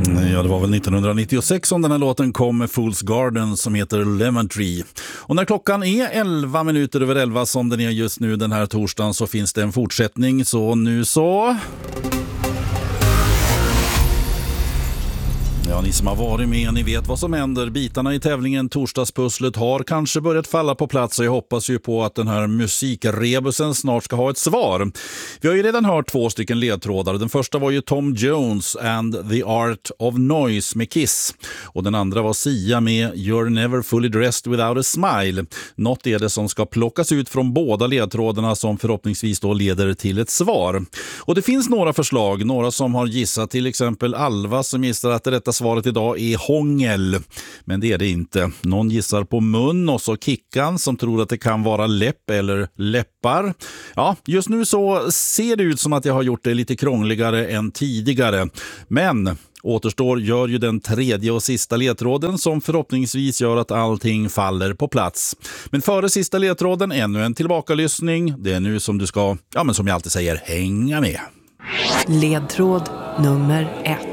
Ja, det var väl 1996 som den här låten kom med Fool's Garden som heter Lemon Tree. Och när klockan är 11 minuter över 11 som den är just nu den här torsdagen så finns det en fortsättning. Så nu så... Ja, ni som har varit med, ni vet vad som händer. Bitarna i tävlingen Torsdagspusslet har kanske börjat falla på plats och jag hoppas ju på att den här musikrebusen snart ska ha ett svar. Vi har ju redan hört 2 stycken ledtrådar. Den första var ju Tom Jones and the Art of Noise med Kiss. Och den andra var Sia med You're Never Fully Dressed Without a Smile. Något är det som ska plockas ut från båda ledtrådarna som förhoppningsvis då leder till ett svar. Och det finns några förslag, några som har gissat, till exempel Alva som gissar att det rätta svaret idag är hångel, men det är det inte. Någon gissar på mun och så Kickan som tror att det kan vara läpp eller läppar. Ja, just nu så ser det ut som att jag har gjort det lite krångligare än tidigare. Men återstår gör ju den tredje och sista ledtråden som förhoppningsvis gör att allting faller på plats. Men före sista ledtråden ännu en tillbakalyssning. Det är nu som du ska, ja men som jag alltid säger, hänga med. Ledtråd nummer 1.